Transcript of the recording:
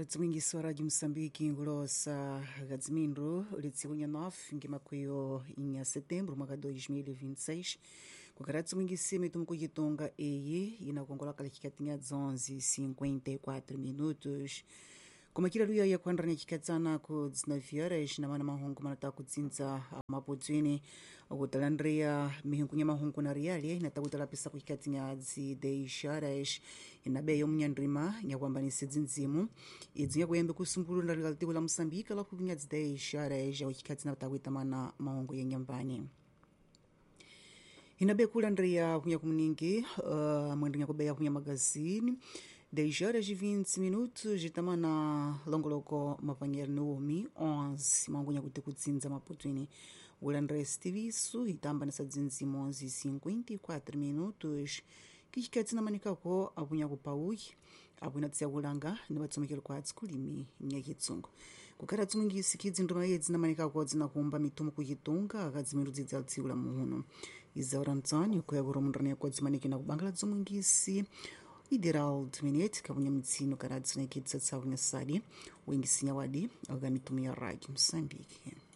Tsumingisi wa Radio Msambiki ngulosa gadzimindro litsiunya 9 ngimakwiyo inya setembro mwaka 2026 kukara tsumingisi mitu mkujitonga eyi inakongola kalikikatinha 11:54 minutos kumakira luya ya kuandranya chikatsana ku 19 horas na mana mahungu manata kudzinza mapodzweni okutalandria mihungu nya mahungu na riali na takutalapisa kukikatinha 10 horas inabeyo mnyandrima nyakwambanisi dzindzimu idzinga kuyembe kusumbulula likalitiko la Msambika la kuvinya 10 horas ya kukikatina takuitamana mahungu ya nyambani inabe kulandria kunya kumuningi mwendrinha kubeya kunya magazine 10 horas e 20 minutos jitamana longoloko mapanhera Naomi 11 mangunya kuti kudzinza maputwini ulandre stivisu itamba nessa dzinzimo 11:54 minutos kikikatsina manikako apunya kupauyi apuna tsia kulanga ni batsomekero kwa tsikulimi nyakitsungu kukara tsumingisi kidzinduma yedzi na manikako dzina kumba mitumu kuyitunga akadzimiru dzidza tsiula muhuno izaura ntsani kuya kuromundrania kwa dzimanikina kubangala tsumingisi Iderald Minete kapunya mitsino karadzi nekitsa tsakunya sadi wengisinya wadi aga mitumu ya Radio Msambiki.